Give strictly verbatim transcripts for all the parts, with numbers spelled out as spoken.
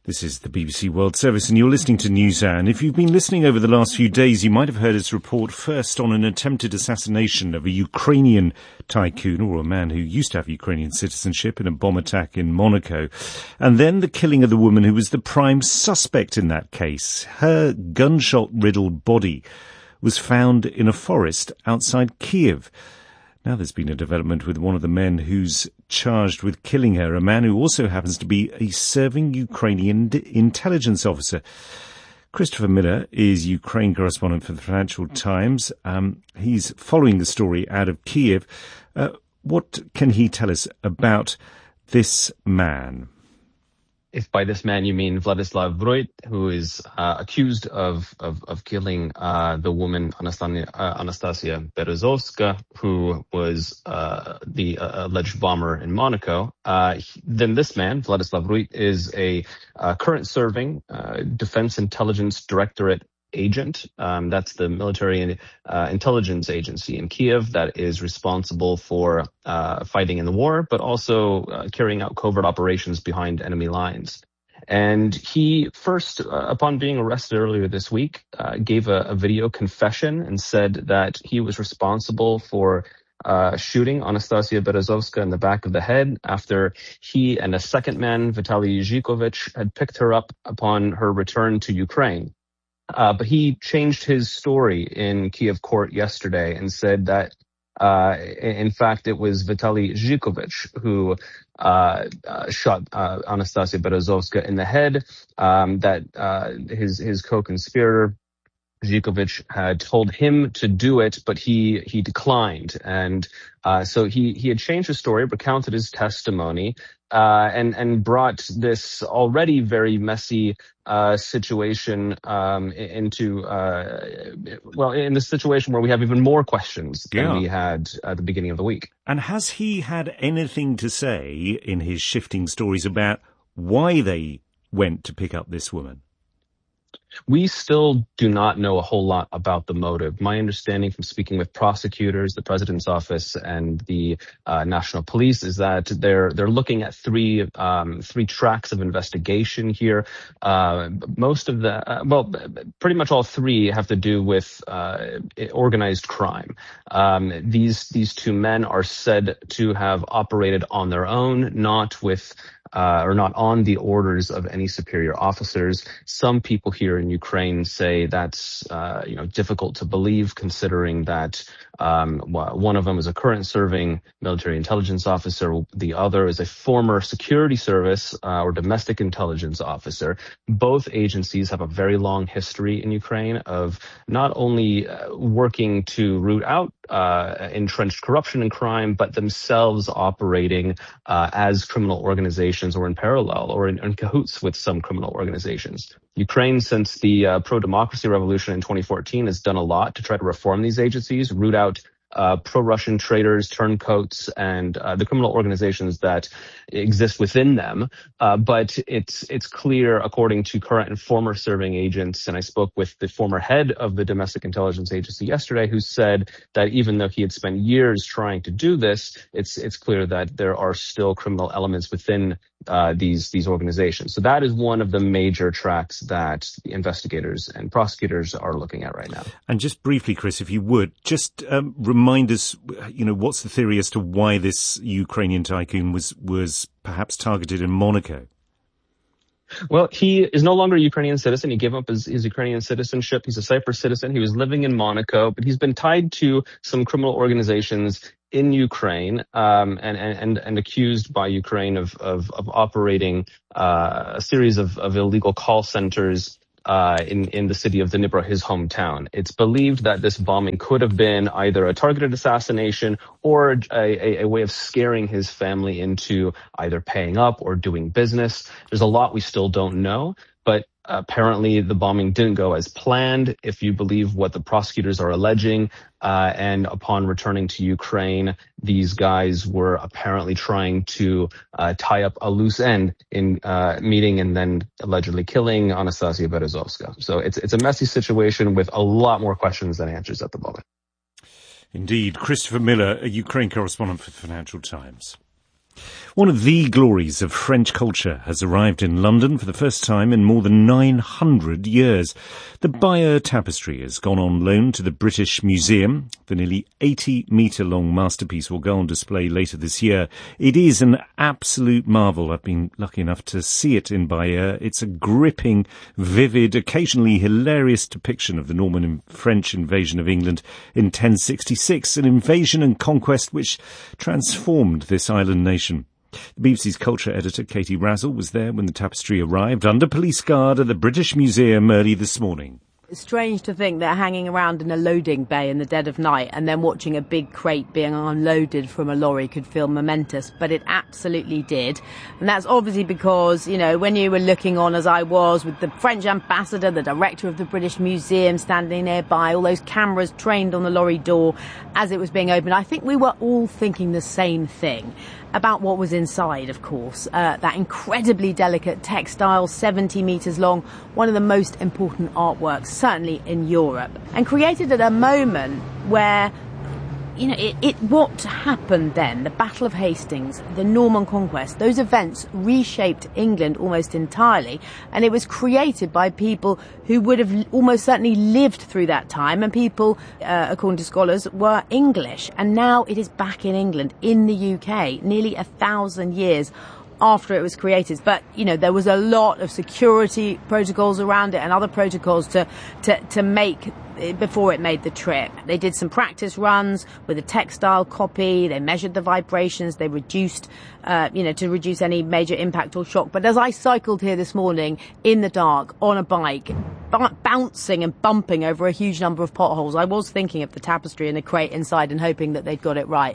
This is the B B C World Service and you're listening to NewsHour. And if you've been listening over the last few days, you might have heard us report first on an attempted assassination of a Ukrainian tycoon, or a man who used to have Ukrainian citizenship, in a bomb attack in Monaco. And then the killing of the woman who was the prime suspect in that case. Her gunshot-riddled body was found in a forest outside Kiev. Now there's been a development with one of the men who's charged with killing her, a man who also happens to be a serving Ukrainian d- intelligence officer. Christopher Miller is Ukraine correspondent for the Financial Times. Um, he's following the story out of Kiev. Uh, what can he tell us about this man? If by this man you mean Vladislav Vroit, who is uh, accused of of, of killing uh, the woman Anastasia, uh, Anastasia Berezovska, who was uh, the uh, alleged bomber in Monaco, uh, he, then this man, Vladislav Vroit, is a uh, current serving uh, Defense Intelligence Directorate agent. Um, that's the military uh, intelligence agency in Kiev that is responsible for uh, fighting in the war, but also uh, carrying out covert operations behind enemy lines. And he first, uh, upon being arrested earlier this week, uh, gave a, a video confession and said that he was responsible for uh, shooting Anastasia Berezovska in the back of the head after he and a second man, Vitaly Zhikovich, had picked her up upon her return to Ukraine. Uh, but he changed his story in Kiev court yesterday and said that, uh, in fact, it was Vitaly Zhikovich who uh, uh, shot uh, Anastasia Berezovska in the head, um, that uh, his his co-conspirator Zhikovich had told him to do it, but he he declined. And uh, so he, he had changed his story, recounted his testimony, uh, and, and brought this already very messy uh, situation um, into, uh, well, in the situation where we have even more questions than yeah. we had at the beginning of the week. And has he had anything to say in his shifting stories about why they went to pick up this woman? We still do not know a whole lot about the motive. My understanding from speaking with prosecutors, the president's office, and the uh, national police is that they're they're looking at three um, three tracks of investigation here. Uh, most of the uh, well, pretty much all three have to do with uh, organized crime. Um, these these two men are said to have operated on their own, not with. Uh, or not on the orders of any superior officers. Some people here in Ukraine say that's, uh, you know, difficult to believe, considering that um, one of them is a current serving military intelligence officer. The other is a former security service uh, or domestic intelligence officer. Both agencies have a very long history in Ukraine of not only uh, working to root out uh, entrenched corruption and crime, but themselves operating uh, as criminal organizations or in parallel or in, in cahoots with some criminal organizations. Ukraine, since the uh, pro-democracy revolution in twenty fourteen, has done a lot to try to reform these agencies, root out uh, pro-Russian traitors, turncoats, and uh, the criminal organizations that exist within them. Uh, but it's it's clear, according to current and former serving agents, and I spoke with the former head of the Domestic Intelligence Agency yesterday, who said that even though he had spent years trying to do this, it's it's clear that there are still criminal elements within uh, these these organizations. So that is one of the major tracks that the investigators and prosecutors are looking at right now. And just briefly, Chris, if you would, just um, remind us, you know, what's the theory as to why this Ukrainian tycoon was was perhaps targeted in Monaco? Well, he is no longer a Ukrainian citizen. He gave up his, his Ukrainian citizenship. He's a Cyprus citizen. He was living in Monaco, but he's been tied to some criminal organizations in Ukraine, um, and, and, and accused by Ukraine of, of, of operating uh, a series of, of illegal call centers uh, in, in the city of Dnipro, his hometown. It's believed that this bombing could have been either a targeted assassination or a, a, a way of scaring his family into either paying up or doing business. There's a lot we still don't know, but apparently the bombing didn't go as planned, if you believe what the prosecutors are alleging. Uh, and upon returning to Ukraine, these guys were apparently trying to uh, tie up a loose end in uh, meeting and then allegedly killing Anastasia Berezovska. So it's it's a messy situation with a lot more questions than answers at the moment. Indeed. Christopher Miller, a Ukraine correspondent for the Financial Times. One of the glories of French culture has arrived in London for the first time in more than nine hundred years. The Bayeux Tapestry has gone on loan to the British Museum. The nearly eighty metre long masterpiece will go on display later this year. It is an absolute marvel. I've been lucky enough to see it in Bayeux. It's a gripping, vivid, occasionally hilarious depiction of the Norman and French invasion of England in ten sixty-six, an invasion and conquest which transformed this island nation. The B B C's culture editor, Katie Razzle, was there when the tapestry arrived under police guard at the British Museum early this morning. It's strange to think they're hanging around in a loading bay in the dead of night and then watching a big crate being unloaded from a lorry could feel momentous, but it absolutely did. And that's obviously because, you know, when you were looking on as I was with the French ambassador, the director of the British Museum standing nearby, all those cameras trained on the lorry door as it was being opened, I think we were all thinking the same thing about what was inside, of course. Uh, that incredibly delicate textile, seventy metres long, one of the most important artworks, certainly in Europe, and created at a moment where, you know, it, it what happened then, the Battle of Hastings, the Norman Conquest, those events reshaped England almost entirely, and it was created by people who would have almost certainly lived through that time, and people, uh, according to scholars, were English, and now it is back in England, in the U K, nearly a thousand years after it was created. But, you know, there was a lot of security protocols around it and other protocols to, to, to make before it made the trip. They did some practice runs with a textile copy. They measured the vibrations. They reduced, uh, you know, to reduce any major impact or shock. But as I cycled here this morning in the dark on a bike, b- bouncing and bumping over a huge number of potholes, I was thinking of the tapestry and the crate inside and hoping that they'd got it right.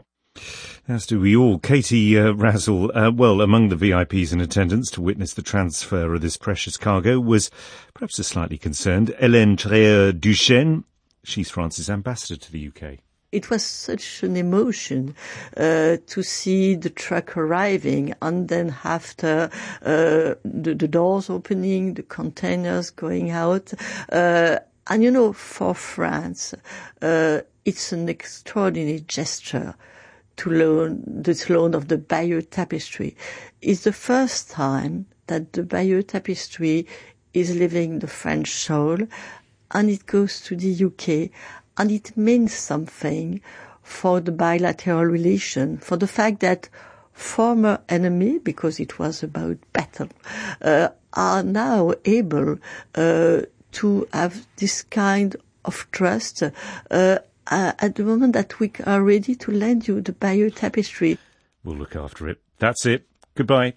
As do we all. Katie uh, Razzle, uh, well, among the V I Ps in attendance to witness the transfer of this precious cargo was perhaps a slightly concerned Hélène Tréheux-Duchesne. She's France's ambassador to the U K. It was such an emotion uh, to see the truck arriving and then after uh, the, the doors opening, the containers going out. Uh, and, you know, for France, uh, it's an extraordinary gesture to loan, this loan of the Bayeux Tapestry. It's the first time that the Bayeux Tapestry is leaving the French soil, and it goes to the U K, and it means something for the bilateral relation, for the fact that former enemy, because it was about battle, uh, are now able uh, to have this kind of trust uh, Uh, at the moment that we are ready to lend you the Bayeux Tapestry. We'll look after it. That's it. Goodbye.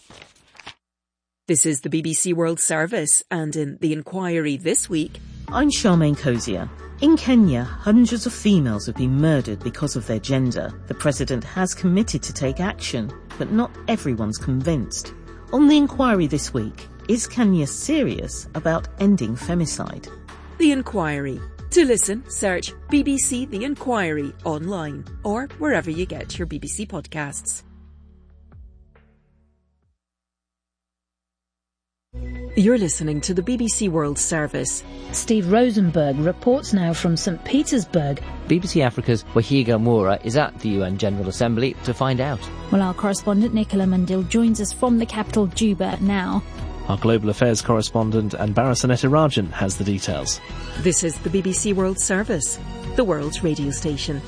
This is the B B C World Service, and in The Inquiry this week... I'm Charmaine Cozier. In Kenya, hundreds of females have been murdered because of their gender. The president has committed to take action, but not everyone's convinced. On The Inquiry this week, is Kenya serious about ending femicide? The Inquiry. To listen, search B B C The Inquiry online or wherever you get your B B C podcasts. You're listening to the B B C World Service. Steve Rosenberg reports now from Saint Petersburg. B B C Africa's Wahiga Moura is at the U N General Assembly to find out. Well, our correspondent Nicola Mundil joins us from the capital, Juba, now. Our global affairs correspondent Anbara Sanetarajan has the details. This is the B B C World Service, the world's radio station.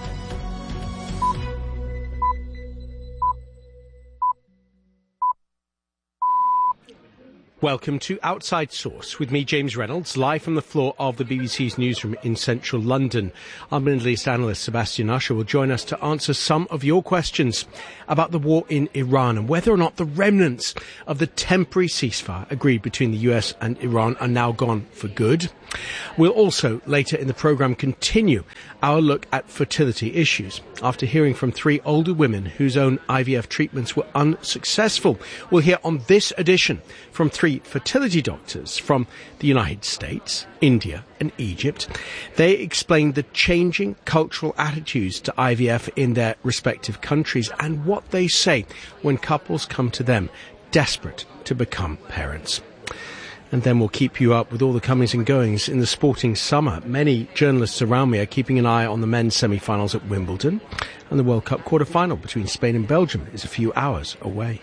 Welcome to Outside Source with me, James Reynolds, live from the floor of the B B C's newsroom in central London. Our Middle East analyst Sebastian Usher will join us to answer some of your questions about the war in Iran and whether or not the remnants of the temporary ceasefire agreed between the U S and Iran are now gone for good. We'll also, later in the programme, continue our look at fertility issues. After hearing from three older women whose own I V F treatments were unsuccessful, we'll hear on this edition from three fertility doctors from the United States, India and Egypt. They explain the changing cultural attitudes to I V F in their respective countries and what they say when couples come to them desperate to become parents. And then we'll keep you up with all the comings and goings in the sporting summer. Many journalists around me are keeping an eye on the men's semi-finals at Wimbledon, and the World Cup quarter-final between Spain and Belgium is a few hours away.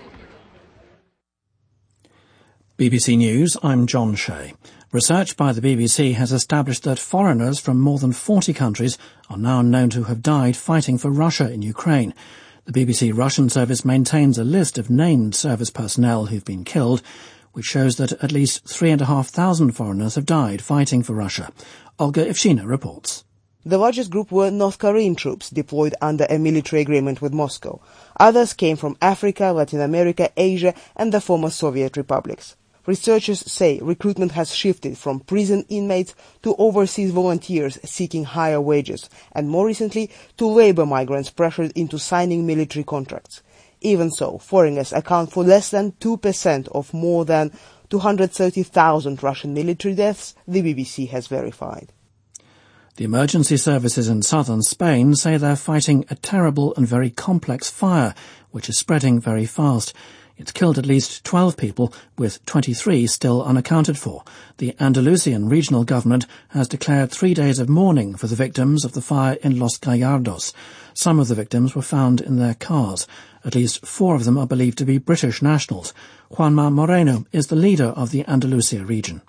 B B C News, I'm John Shea. Research by the B B C has established that foreigners from more than forty countries are now known to have died fighting for Russia in Ukraine. The B B C Russian service maintains a list of named service personnel who've been killed, which shows that at least three and a half thousand foreigners have died fighting for Russia. Olga Ivshina reports. The largest group were North Korean troops deployed under a military agreement with Moscow. Others came from Africa, Latin America, Asia and the former Soviet republics. Researchers say recruitment has shifted from prison inmates to overseas volunteers seeking higher wages, and more recently to labor migrants pressured into signing military contracts. Even so, foreigners account for less than two percent of more than two hundred thirty thousand Russian military deaths, the B B C has verified. The emergency services in southern Spain say they're fighting a terrible and very complex fire, which is spreading very fast. It's killed at least twelve people, with twenty-three still unaccounted for. The Andalusian regional government has declared three days of mourning for the victims of the fire in Los Gallardos. Some of the victims were found in their cars. At least four of them are believed to be British nationals. Juanma Moreno is the leader of the Andalusia region.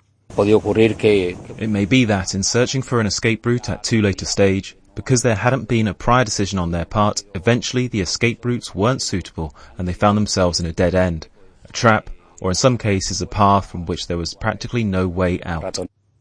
It may be that in searching for an escape route at too late a stage, because there hadn't been a prior decision on their part, eventually the escape routes weren't suitable and they found themselves in a dead end, a trap, or in some cases a path from which there was practically no way out.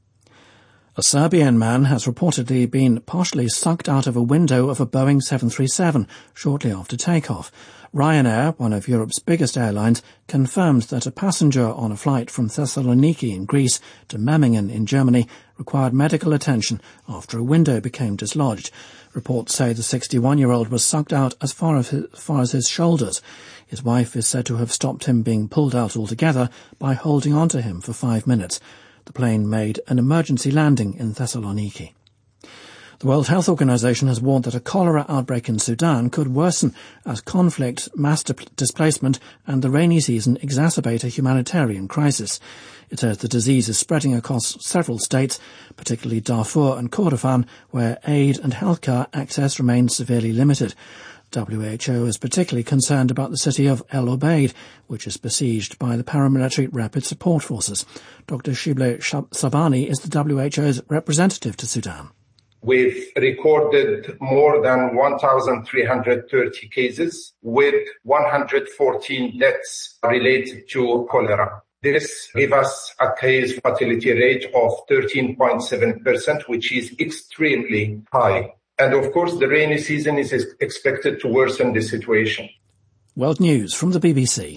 A Serbian man has reportedly been partially sucked out of a window of a Boeing seven thirty-seven shortly after takeoff. Ryanair, one of Europe's biggest airlines, confirmed that a passenger on a flight from Thessaloniki in Greece to Memmingen in Germany required medical attention after a window became dislodged. Reports say the sixty-one-year-old was sucked out as far as, his, as far as his shoulders. His wife is said to have stopped him being pulled out altogether by holding on to him for five minutes. The plane made an emergency landing in Thessaloniki. The World Health Organization has warned that a cholera outbreak in Sudan could worsen as conflict, mass displacement and the rainy season exacerbate a humanitarian crisis. It says the disease is spreading across several states, particularly Darfur and Kordofan, where aid and healthcare access remains severely limited. W H O is particularly concerned about the city of El Obeid, which is besieged by the paramilitary Rapid Support Forces. Doctor Shible Sabani is the W H O's representative to Sudan. We've recorded more than one thousand three hundred thirty cases with one hundred fourteen deaths related to cholera. This gave us a case fatality rate of thirteen point seven percent, which is extremely high. And of course, the rainy season is expected to worsen the situation. World News from the B B C.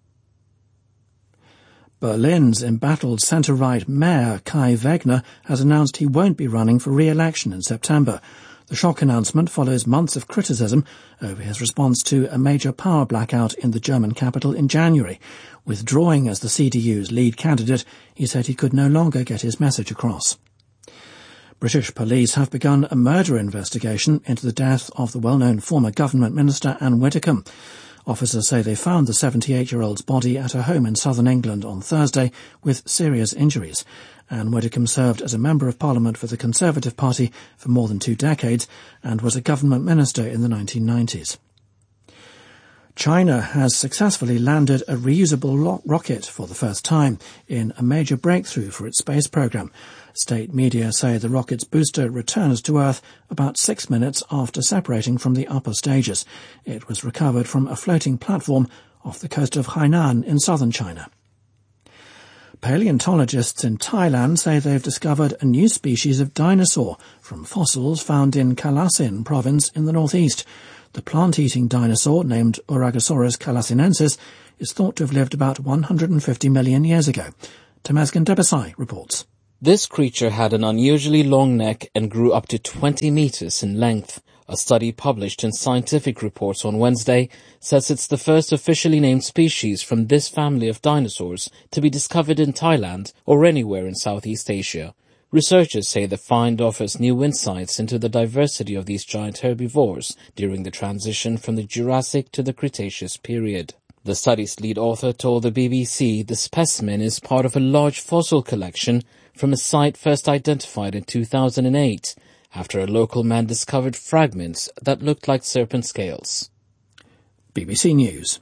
Berlin's embattled centre-right mayor Kai Wegner has announced he won't be running for re-election in September. The shock announcement follows months of criticism over his response to a major power blackout in the German capital in January. Withdrawing as the C D U's lead candidate, he said he could no longer get his message across. British police have begun a murder investigation into the death of the well-known former government minister Anne Widdecombe. Officers say they found the seventy-eight-year-old's body at her home in southern England on Thursday with serious injuries. Anne Widdecombe served as a Member of Parliament for the Conservative Party for more than two decades and was a government minister in the nineteen nineties. China has successfully landed a reusable lo- rocket for the first time in a major breakthrough for its space program. State media say the rocket's booster returns to Earth about six minutes after separating from the upper stages. It was recovered from a floating platform off the coast of Hainan in southern China. Paleontologists in Thailand say they've discovered a new species of dinosaur from fossils found in Kalasin province in the northeast. The plant-eating dinosaur, named Uragosaurus kalasinensis, is thought to have lived about one hundred fifty million years ago. Temesgen Debesai reports. This creature had an unusually long neck and grew up to twenty meters in length. A study published in Scientific Reports on Wednesday says it's the first officially named species from this family of dinosaurs to be discovered in Thailand or anywhere in Southeast Asia. Researchers say the find offers new insights into the diversity of these giant herbivores during the transition from the Jurassic to the Cretaceous period. The study's lead author told the B B C the specimen is part of a large fossil collection from a site first identified in two thousand eight, after a local man discovered fragments that looked like serpent scales. B B C News.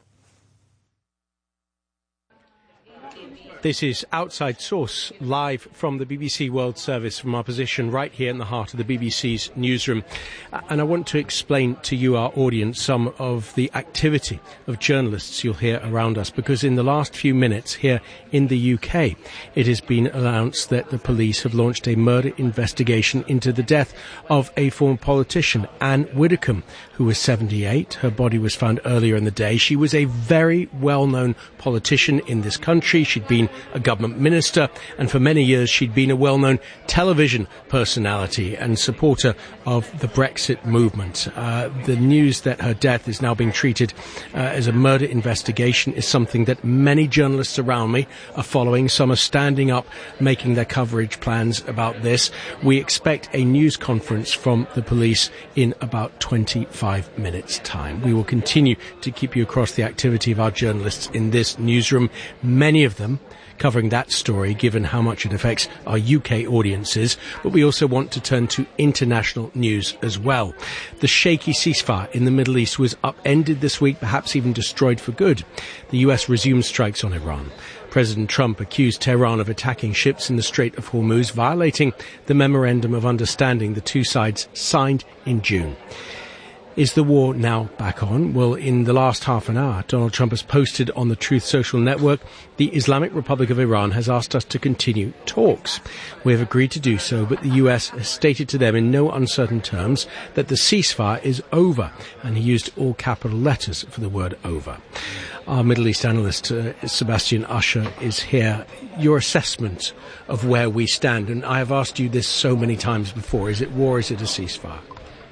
This is Outside Source, live from the B B C World Service from our position right here in the heart of the B B C's newsroom. And I want to explain to you, our audience, some of the activity of journalists you'll hear around us, because in the last few minutes here in the U K, it has been announced that the police have launched a murder investigation into the death of a former politician, Anne Widdecombe, who was seventy-eight. Her body was found earlier in the day. She was a very well-known politician in this country. She'd been a government minister, and for many years she'd been a well-known television personality and supporter of the Brexit movement. Uh, the news that her death is now being treated uh, as a murder investigation is something that many journalists around me are following. Some are standing up, making their coverage plans about this. We expect a news conference from the police in about twenty-five minutes' time. We will continue to keep you across the activity of our journalists in this newsroom, many of them covering that story, given how much it affects our U K audiences, but we also want to turn to international news as well. The shaky ceasefire in the Middle East was upended this week, perhaps even destroyed for good. The U S resumed strikes on Iran. President Trump accused Tehran of attacking ships in the Strait of Hormuz, violating the Memorandum of Understanding the two sides signed in June. Is the war now back on? Well, in the last half an hour, Donald Trump has posted on the Truth Social network, the Islamic Republic of Iran has asked us to continue talks. We have agreed to do so, but the U S has stated to them in no uncertain terms that the ceasefire is over, and he used all capital letters for the word over. Our Middle East analyst, uh, Sebastian Usher, is here. Your assessment of where we stand, and I have asked you this so many times before, is it war, is it a ceasefire?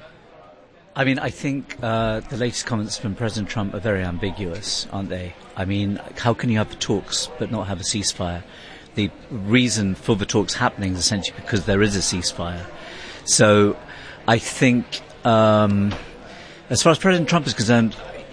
I mean, I think uh, the latest comments from President Trump are very ambiguous, aren't they? I mean, how can you have talks but not have a ceasefire? The reason for the talks happening is essentially because there is a ceasefire. So I think, um, as far as President Trump is concerned,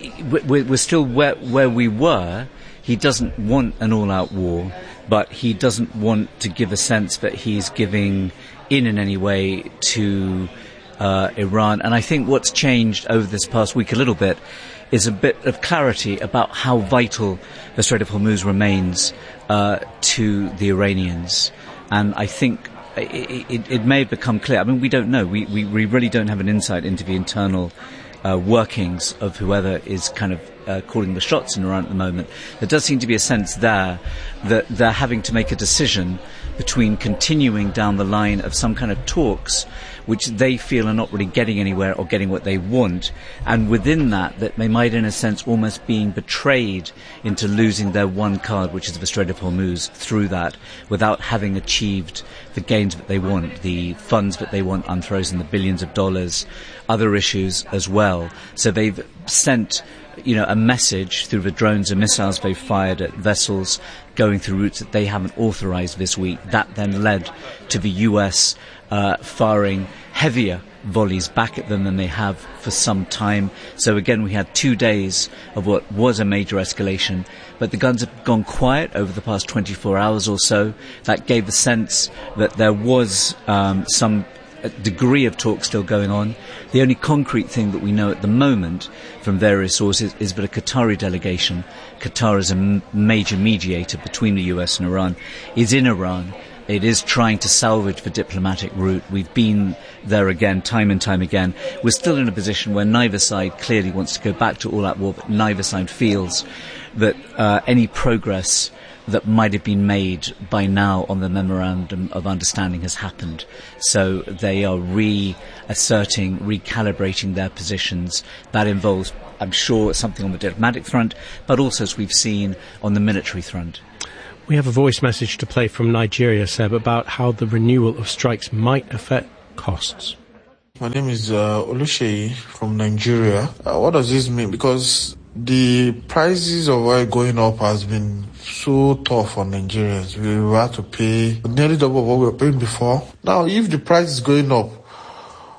we're still where, where we were. He doesn't want an all-out war, but he doesn't want to give a sense that he's giving in in any way to Uh, Iran. And I think what's changed over this past week a little bit is a bit of clarity about how vital the Strait of Hormuz remains uh, to the Iranians. And I think it, it, it may have become clear. I mean, we don't know. We, we, we really don't have an insight into the internal uh, workings of whoever is kind of uh, calling the shots in Iran at the moment. There does seem to be a sense there that they're having to make a decision between continuing down the line of some kind of talks which they feel are not really getting anywhere or getting what they want, and within that, that they might in a sense almost being betrayed into losing their one card, which is the Strait of Hormuz, through that, without having achieved the gains that they want, the funds that they want unfrozen, the billions of dollars, other issues as well. So they've sent, you know, a message through the drones and missiles they've fired at vessels going through routes that they haven't authorized this week. That then led to the U S uh, firing heavier volleys back at them than they have for some time. So again, we had two days of what was a major escalation, but the guns have gone quiet over the past twenty-four hours or so. That gave the sense that there was um, some degree of talk still going on. The only concrete thing that we know at the moment from various sources is that a Qatari delegation, Qatar is a m- major mediator between the U S and Iran, is in Iran. It is trying to salvage the diplomatic route. We've been there again, time and time again. We're still in a position where neither side clearly wants to go back to all-out war, but neither side feels that uh, any progress that might have been made by now on the Memorandum of Understanding has happened. So they are reasserting, recalibrating their positions. That involves, I'm sure, something on the diplomatic front, but also, as we've seen, on the military front. We have a voice message to play from Nigeria, Seb, about how the renewal of strikes might affect costs. My name is uh, Oluseyi from Nigeria. Uh, what does this mean? Because the prices of oil going up has been so tough on Nigerians. We will have to pay nearly double what we were paying before. Now, if the price is going up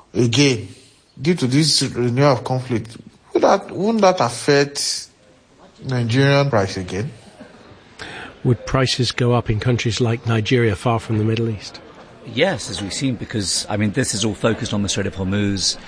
again due to this renewal of conflict, would that, wouldn't that affect Nigerian price again. Would prices go up in countries like Nigeria, far from the Middle East? Yes, as we've seen, because, I mean, this is all focused on the Strait of Hormuz,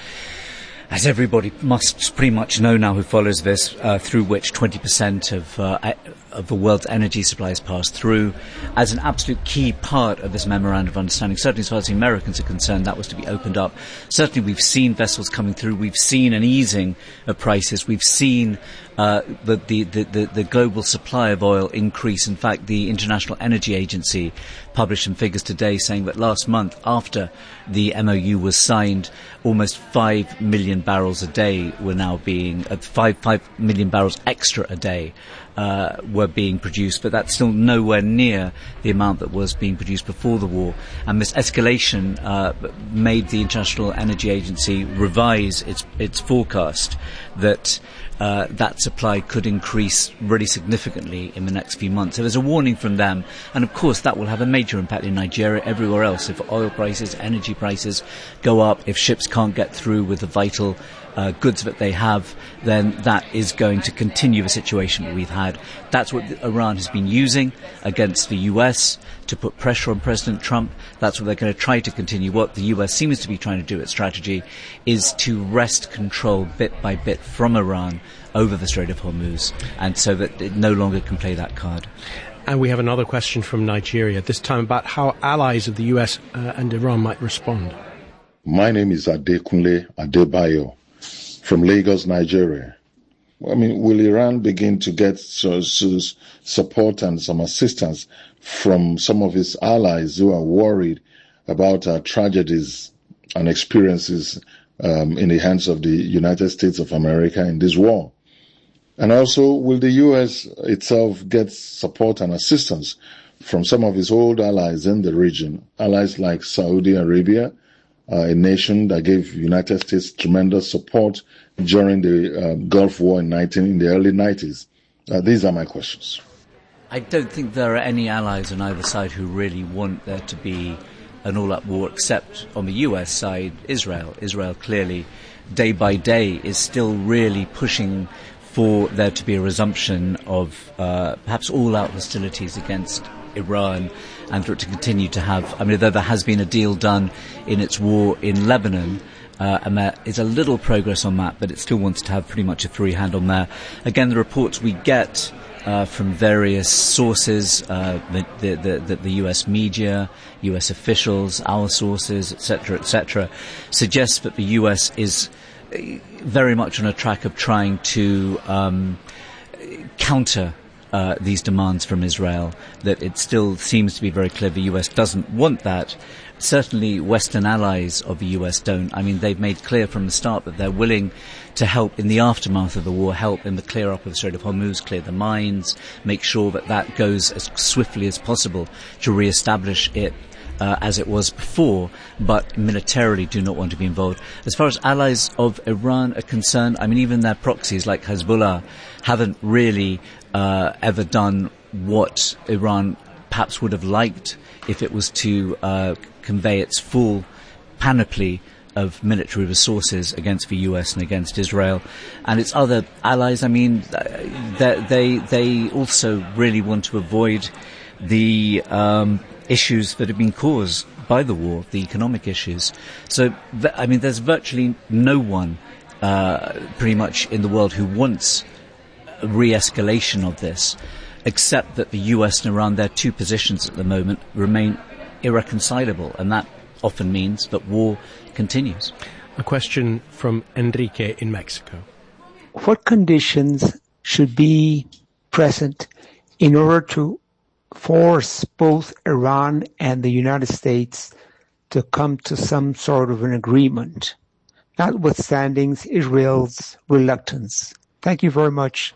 as everybody must pretty much know now who follows this, uh, through which twenty percent of, uh, of the world's energy supplies pass through, as an absolute key part of this memorandum of understanding. Certainly as far as the Americans are concerned, that was to be opened up. Certainly we've seen vessels coming through. We've seen an easing of prices. We've seen uh, the, the, the, the global supply of oil increase. In fact, the International Energy Agency published some figures today saying that last month, after the M O U was signed, almost five million barrels a day were now being, uh, five, five million barrels extra a day uh, were being produced, but that's still nowhere near the amount that was being produced before the war. And this escalation uh, made the International Energy Agency revise its, its forecast that Uh, that supply could increase really significantly in the next few months. So there's a warning from them, and of course that will have a major impact in Nigeria, everywhere else. If oil prices, energy prices go up, if ships can't get through with the vital uh, goods that they have, then that is going to continue the situation that we've had. That's what Iran has been using against the U S to put pressure on President Trump. That's what they're going to try to continue. What the U S seems to be trying to do, its strategy, is to wrest control bit by bit from Iran over the Strait of Hormuz, and so that it no longer can play that card. And we have another question from Nigeria, this time about how allies of the U S uh, and Iran might respond. My name is Adekunle Adebayo from Lagos, Nigeria. I mean, will Iran begin to get so, so support and some assistance from some of its allies who are worried about uh, tragedies and experiences um, in the hands of the United States of America in this war? And also, will the U S itself get support and assistance from some of its old allies in the region, allies like Saudi Arabia, uh, a nation that gave the United States tremendous support during the uh, Gulf War in, nineteen, in the early nineties? Uh, these are my questions. I don't think there are any allies on either side who really want there to be an all-out war, except on the U S side, Israel. Israel clearly, day by day, is still really pushing for there to be a resumption of uh, perhaps all-out hostilities against Iran, and for it to continue to have, I mean, though there has been a deal done in its war in Lebanon, uh, and there is a little progress on that, but it still wants to have pretty much a free hand on there. Again, the reports we get uh, from various sources, uh, the, the, the, the U S media, U S officials, our sources, et cetera, et cetera, suggest that the U S is very much on a track of trying to um, counter uh, these demands from Israel, that it still seems to be very clear the U S doesn't want that. Certainly Western allies of the U S don't. I mean, they've made clear from the start that they're willing to help in the aftermath of the war, help in the clear up of the Strait of Hormuz, clear the mines, make sure that that goes as swiftly as possible to re-establish it Uh, as it was before, but militarily do not want to be involved. As far as allies of Iran are concerned, I mean, even their proxies like Hezbollah haven't really uh, ever done what Iran perhaps would have liked if it was to uh, convey its full panoply of military resources against the U S and against Israel. And its other allies, I mean, they they, they also really want to avoid the um, issues that have been caused by the war, the economic issues. So, I mean, there's virtually no one uh, pretty much in the world who wants a re-escalation of this, except that the U S and Iran, their two positions at the moment, remain irreconcilable, and that often means that war continues. A question from Enrique in Mexico. What conditions should be present in order to force both Iran and the United States to come to some sort of an agreement, notwithstanding Israel's reluctance? Thank you very much.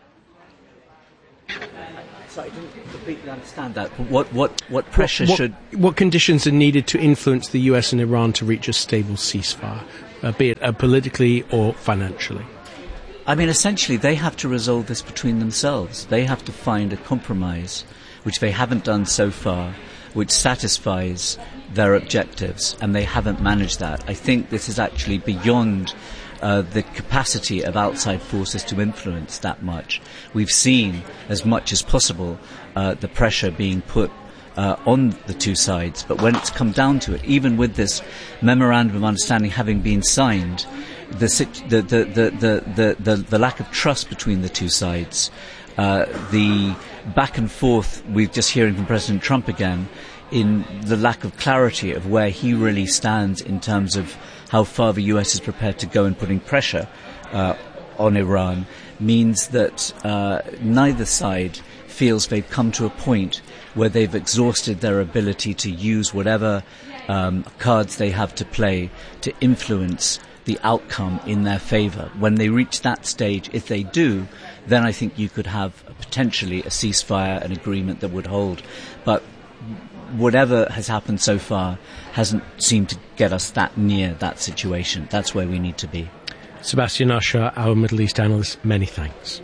So I didn't completely understand that. What what what pressure what, should... What conditions are needed to influence the U S and Iran to reach a stable ceasefire, uh, be it uh, politically or financially? I mean, essentially, they have to resolve this between themselves. They have to find a compromise, which they haven't done so far, which satisfies their objectives, and they haven't managed that. I think this is actually beyond uh, the capacity of outside forces to influence that much. We've seen, as much as possible, uh, the pressure being put Uh, on the two sides, but when it's come down to it, even with this memorandum of understanding having been signed, the the the the the, the, the, the lack of trust between the two sides, uh, the back and forth we're just hearing from President Trump again, in the lack of clarity of where he really stands in terms of how far the U S is prepared to go in putting pressure uh, on Iran, means that uh, neither side feels they've come to a point where they've exhausted their ability to use whatever um, cards they have to play to influence the outcome in their favour. When they reach that stage, if they do, then I think you could have potentially a ceasefire, an agreement that would hold. But whatever has happened so far hasn't seemed to get us that near that situation. That's where we need to be. Sebastian Usher, our Middle East analyst, many thanks.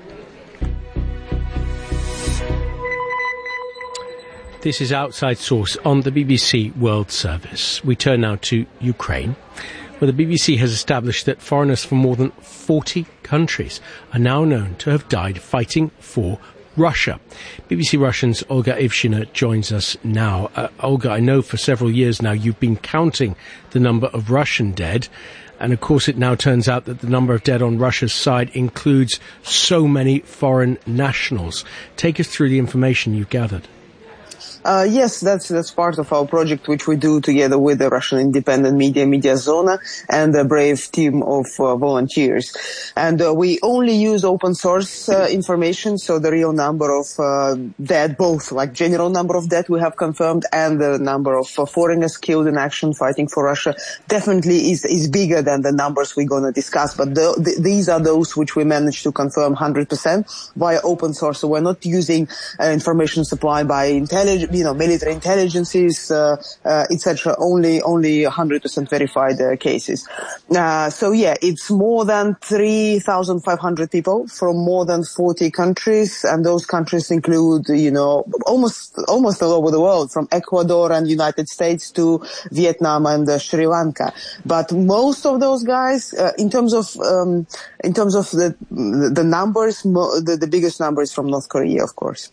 This is Outside Source on the B B C World Service. We turn now to Ukraine, where the B B C has established that foreigners from more than forty countries are now known to have died fighting for Russia. B B C Russian's Olga Ivshina joins us now. Uh, Olga, I know for several years now you've been counting the number of Russian dead, and of course it now turns out that the number of dead on Russia's side includes so many foreign nationals. Take us through the information you've gathered. Uh, yes, that's that's part of our project, which we do together with the Russian independent media, Media Zona, and a brave team of uh, volunteers. And uh, we only use open source uh, information, so the real number of uh, dead, both like general number of dead we have confirmed and the number of uh, foreigners killed in action fighting for Russia, definitely is is bigger than the numbers we're going to discuss. But the, the, these are those which we managed to confirm one hundred percent via open source. So we're not using uh, information supplied by intelligence, you know, military intelligences, uh, uh, et cetera. Only, only one hundred percent verified uh, cases. Uh, so yeah, it's more than three thousand five hundred people from more than forty countries, and those countries include, you know, almost, almost all over the world, from Ecuador and United States to Vietnam and uh, Sri Lanka. But most of those guys, uh, in terms of, um, in terms of the, the numbers, mo- the, the biggest number is from North Korea, of course.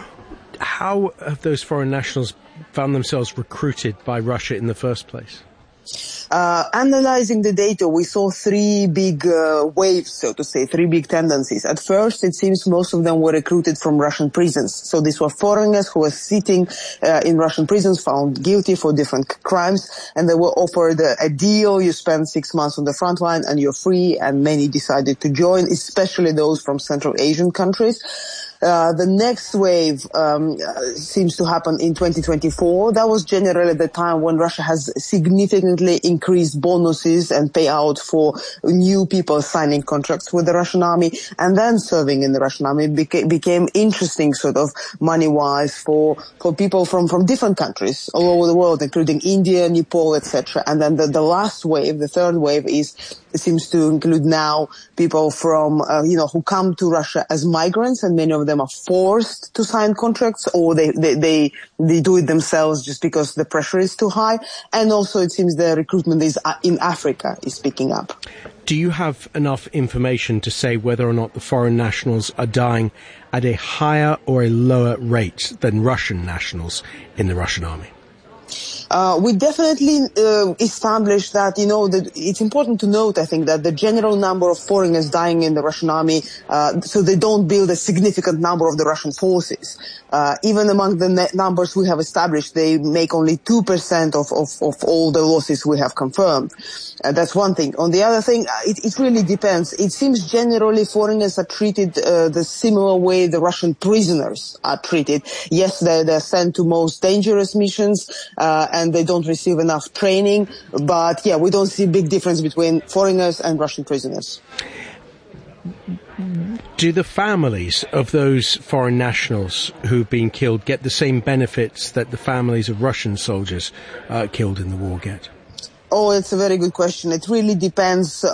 How have those foreign nationals found themselves recruited by Russia in the first place? Uh, analyzing the data, we saw three big uh, waves, so to say, three big tendencies. At first, it seems most of them were recruited from Russian prisons. So these were foreigners who were sitting uh, in Russian prisons, found guilty for different crimes, and they were offered a, a deal. You spend six months on the front line and you're free, and many decided to join, especially those from Central Asian countries. Uh, the next wave um, uh, seems to happen in twenty twenty-four. That was generally the time when Russia has significantly increased bonuses and payout for new people signing contracts with the Russian army and then serving in the Russian army. Beca- became interesting sort of money-wise for, for people from, from different countries all over the world, including India, Nepal, et cetera. And then the, the last wave, the third wave, is seems to include now people from, uh, you know, who come to Russia as migrants, and many of them are forced to sign contracts, or they, they, they, they do it themselves just because the pressure is too high. And also it seems the recruitment is uh, in Africa is picking up. Do you have enough information to say whether or not the foreign nationals are dying at a higher or a lower rate than Russian nationals in the Russian army? Uh, we definitely uh, established that, you know, that it's important to note, I think, that the general number of foreigners dying in the Russian army, uh, so they don't build a significant number of the Russian forces. Uh, even among the net numbers we have established, they make only two percent of, of, of all the losses we have confirmed. Uh, that's one thing. On the other thing, it, it really depends. It seems generally foreigners are treated uh, the similar way the Russian prisoners are treated. Yes, they're, they're sent to most dangerous missions, uh, and they don't receive enough training. But yeah, we don't see a big difference between foreigners and Russian prisoners. Do the families of those foreign nationals who've been killed get the same benefits that the families of Russian soldiers uh, killed in the war get? Oh, it's a very good question. It really depends